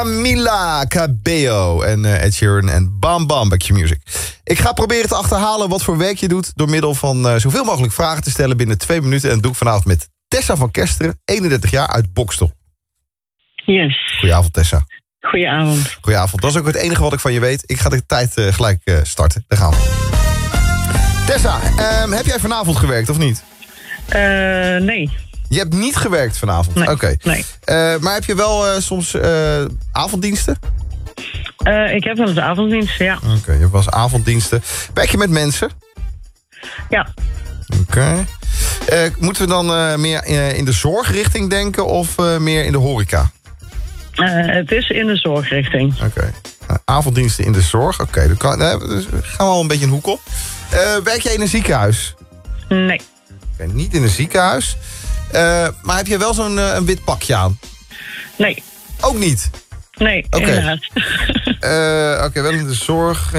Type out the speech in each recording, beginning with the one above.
Camila Cabello en Ed Sheeran en Bam Bam bij Q-Music. Ik ga proberen te achterhalen wat voor werk je doet door middel van zoveel mogelijk vragen te stellen binnen 2 minuten. En dat doe ik vanavond met Tessa van Kesteren, 31 jaar, uit Bokstel. Yes. Goedenavond, Tessa. Goedenavond. Goedenavond. Dat is ook het enige wat ik van je weet. Ik ga de tijd gelijk starten. Daar gaan we. Tessa, heb jij vanavond gewerkt of niet? Nee. Je hebt niet gewerkt vanavond? Nee. Oké. Nee. Maar heb je wel soms avonddiensten? Ik heb wel eens avonddienst, ja. Oké, je hebt wel eens avonddiensten. Werk je met mensen? Ja. Oké. Moeten we dan meer in de zorgrichting denken of meer in de horeca? Het is in de zorgrichting. Oké. Avonddiensten in de zorg. Oké, dan gaan we al een beetje een hoek op. Werk jij in een ziekenhuis? Nee. Oké, niet in een ziekenhuis. Maar heb je wel zo'n een wit pakje aan? Nee. Ook niet? Nee, inderdaad. Oké, wel in de zorg.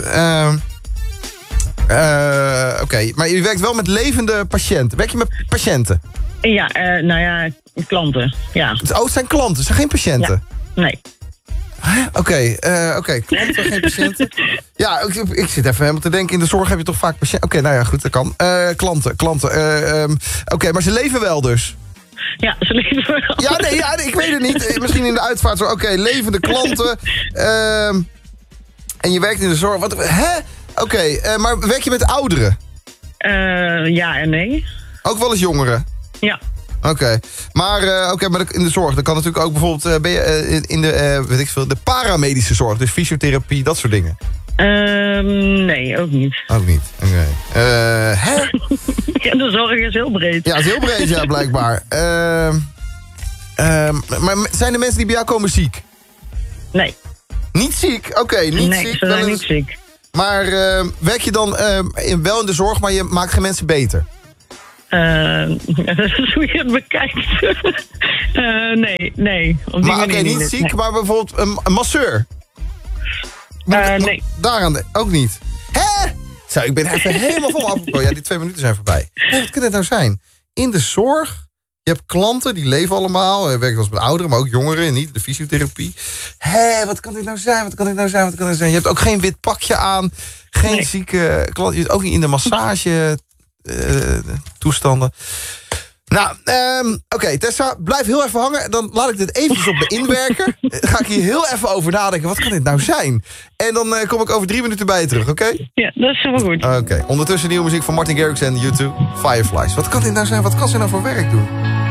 Oké, maar je werkt wel met levende patiënten. Werk je met patiënten? Ja, nou ja, klanten, ja. Het zijn klanten, het zijn geen patiënten? Ja. Nee. Oké, klanten, geen patiënten. Ja, ik zit even helemaal te denken. In de zorg heb je toch vaak patiënten? Oké, nou ja, goed, dat kan. Klanten. Oké, maar ze leven wel dus? Ja, ze leven wel. Ja, ik weet het niet. Misschien in de uitvaart zo. Oké, levende klanten. En je werkt in de zorg. Oké, maar werk je met ouderen? Ja en nee. Ook wel eens jongeren? Ja. Oké, maar in de zorg, dan kan natuurlijk ook bijvoorbeeld ben je in de, weet ik veel, de paramedische zorg, dus fysiotherapie, dat soort dingen. Nee, ook niet. Ook niet, oké. Ja, de zorg is heel breed. Ja, het is heel breed, ja, blijkbaar. Maar zijn de mensen die bij jou komen ziek? Nee. Niet ziek? Oké, niet ziek. Nee, ze zijn niet ziek. Maar werk je dan wel in de zorg, maar je maakt geen mensen beter? Dat is hoe je het bekijkt. Nee. Maar oké, niet ziek, nee. Maar bijvoorbeeld een masseur? Nee. Daaraan ook niet. Hè? Zo, ik ben even helemaal vol af. Oh ja, die 2 minuten zijn voorbij. Wat kan dit nou zijn? In de zorg, je hebt klanten, die leven allemaal. Je werkt wel eens met ouderen, maar ook jongeren, niet de fysiotherapie. Hé, wat kan dit nou zijn? Je hebt ook geen wit pakje aan. Geen zieke klant. Je zit ook niet in de massage toestanden. Nou, oké, Tessa, blijf heel even hangen. Dan laat ik dit eventjes op me inwerken. Ga ik hier heel even over nadenken. Wat kan dit nou zijn? En dan kom ik over 3 minuten bij je terug, oké? Ja, dat is helemaal goed. Oké, ondertussen nieuwe muziek van Martin Garrix en U2, Fireflies. Wat kan dit nou zijn? Wat kan ze nou voor werk doen?